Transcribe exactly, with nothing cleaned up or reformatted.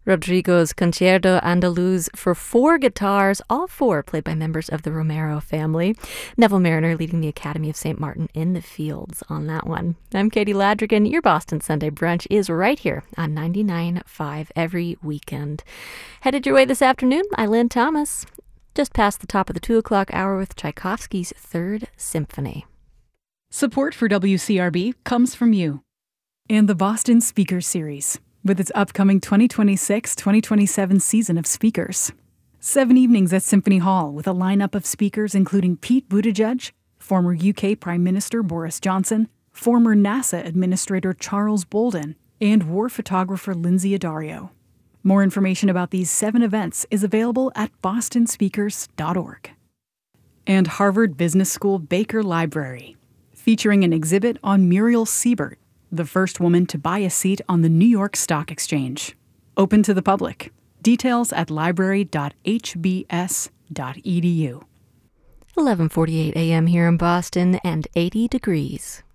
Rodrigo's Concierto Andaluz for four guitars, all four played by members of the Romero family. Neville Mariner leading the Academy of Saint Martin in the fields on that one. I'm Katie Ladrigan. Your Boston Sunday Brunch is right here on ninety-nine point five every weekend. Headed your way this afternoon, I'm Lynn Thomas. Just past the top of the two o'clock hour with Tchaikovsky's Third Symphony. Support for W C R B comes from you and the Boston Speakers Series, with its upcoming twenty twenty-six twenty twenty-seven season of speakers. Seven evenings at Symphony Hall with a lineup of speakers including Pete Buttigieg, former U K Prime Minister Boris Johnson, former NASA Administrator Charles Bolden, and war photographer Lindsay Addario. More information about these seven events is available at boston speakers dot org. And Harvard Business School Baker Library, featuring an exhibit on Muriel Siebert, the first woman to buy a seat on the New York Stock Exchange. Open to the public. Details at library dot h b s dot e d u. eleven forty-eight a.m. here in Boston and eighty degrees.